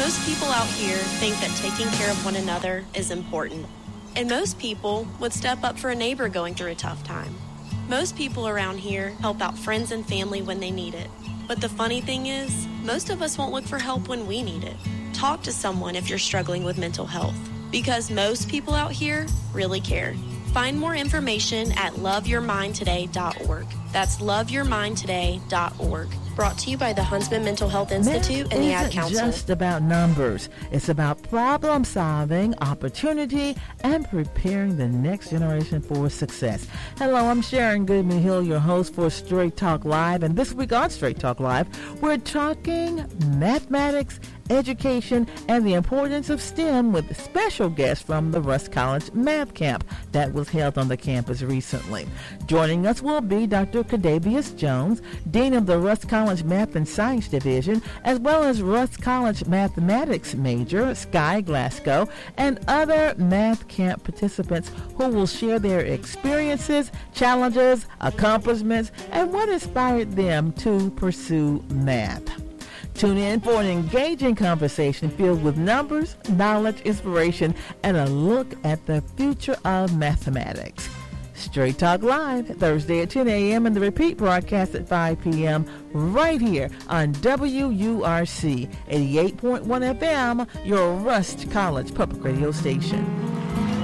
Most people out here think that taking care of one another is important. And most people would step up for a neighbor going through a tough time. Most people around here help out friends and family when they need it. But the funny thing is, most of us won't look for help when we need it. Talk to someone if you're struggling with mental health, because most people out here really care. Find more information at loveyourmindtoday.org. That's loveyourmindtoday.org. Brought to you by the Huntsman Mental Health Institute and the Ad Council. It's just about numbers. It's about problem solving, opportunity, and preparing the next generation for success. Hello, I'm Sharon Goodman Hill, your host for Straight Talk Live. And this week on Straight Talk Live, we're talking mathematics, education, and the importance of STEM with special guests from the Rust College Math Camp that was held on the campus recently. Joining us will be Dr. Cadavius Jones, Dean of the Rust College Math and Science Division, as well as Rust College Mathematics major Sky Glasgow, and other Math Camp participants who will share their experiences, challenges, accomplishments, and what inspired them to pursue math. Tune in for an engaging conversation filled with numbers, knowledge, inspiration, and a look at the future of mathematics. Straight Talk Live, Thursday at 10 a.m. and the repeat broadcast at 5 p.m. right here on WURC 88.1 FM, your Rust College Public Radio station.